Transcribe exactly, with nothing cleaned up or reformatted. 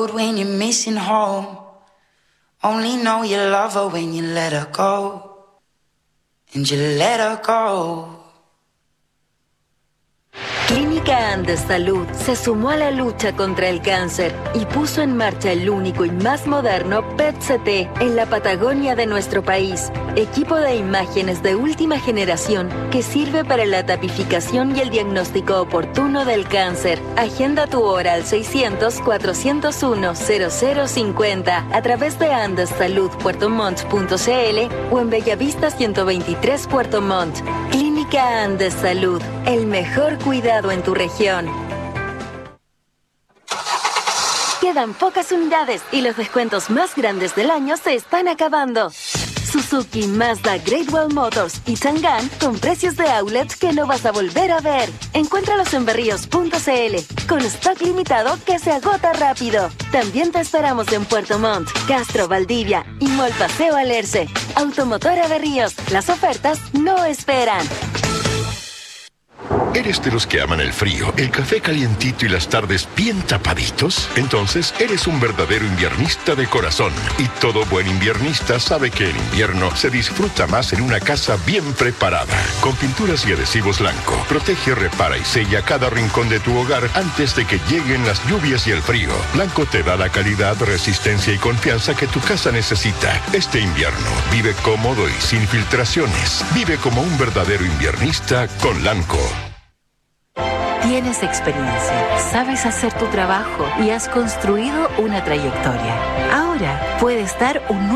road when you're missing home. Only know you love her when you let her go. And you let her go. Clínica Andes Salud se sumó a la lucha contra el cáncer y puso en marcha el único y más moderno P E T C T en la Patagonia de nuestro país. Equipo de imágenes de última generación que sirve para la tipificación y el diagnóstico oportuno del cáncer. Agenda tu hora al seiscientos, cuatrocientos uno, cero cero cincuenta a través de andes salud puerto montt punto c l o en Bellavista ciento veintitrés Puerto Montt. Clínica Andes Salud, el mejor cuidado en tu región. Quedan pocas unidades y los descuentos más grandes del año se están acabando. Suzuki, Mazda, Great Wall Motors y Chang'an con precios de outlet que no vas a volver a ver. Encuéntralos en berríos punto c l con stock limitado que se agota rápido. También te esperamos en Puerto Montt, Castro, Valdivia y Mall Paseo Alerce. Automotora Berríos, las ofertas no esperan. ¿Eres de los que aman el frío, el café calientito y las tardes bien tapaditos? Entonces eres un verdadero inviernista de corazón. Y todo buen inviernista sabe que el invierno se disfruta más en una casa bien preparada. Con pinturas y adhesivos Lanco, protege, repara y sella cada rincón de tu hogar antes de que lleguen las lluvias y el frío. Lanco te da la calidad, resistencia y confianza que tu casa necesita. Este invierno vive cómodo y sin filtraciones. Vive como un verdadero inviernista con Lanco. Tienes experiencia, sabes hacer tu trabajo y has construido una trayectoria. Ahora puedes dar un